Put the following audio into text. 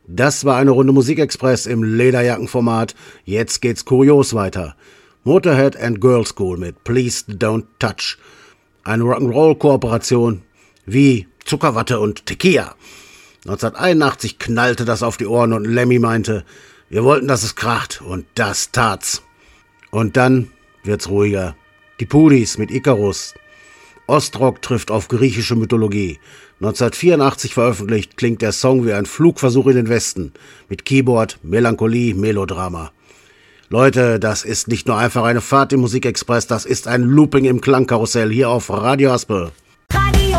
Das war eine Runde Musikexpress im Lederjackenformat. Jetzt geht's kurios weiter. Motorhead and Girl School mit Please Don't Touch. Eine Rock'n'Roll-Kooperation wie Zuckerwatte und Tequila. 1981 knallte das auf die Ohren und Lemmy meinte, wir wollten, dass es kracht, und das tat's. Und dann wird's ruhiger. Die Pudis mit Icarus. Ostrock trifft auf griechische Mythologie. 1984 veröffentlicht, klingt der Song wie ein Flugversuch in den Westen. Mit Keyboard, Melancholie, Melodrama. Leute, das ist nicht nur einfach eine Fahrt im Musikexpress, das ist ein Looping im Klangkarussell hier auf Radio Haspel.